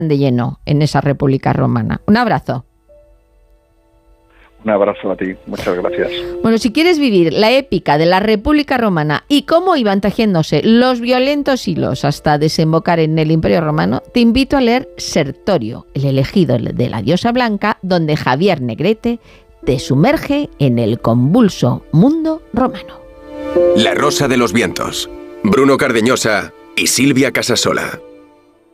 de lleno en esa República Romana. Un abrazo. Un abrazo a ti, muchas gracias. Bueno, si quieres vivir la épica de la República Romana y cómo iban tejiéndose los violentos hilos hasta desembocar en el Imperio Romano, te invito a leer Sertorio, el elegido de la diosa blanca, donde Javier Negrete te sumerge en el convulso mundo romano. La Rosa de los Vientos. Bruno Cardeñosa y Silvia Casasola.